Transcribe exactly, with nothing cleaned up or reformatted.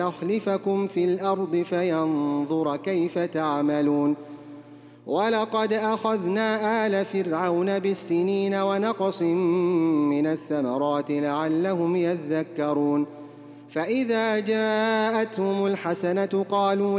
يخلفكم في الأرض فينظر كيف تعملون ولقد أخذنا آل فرعون بالسنين ونقص من الثمرات لعلهم يذكرون فإذا جاءتهم الحسنة قالوا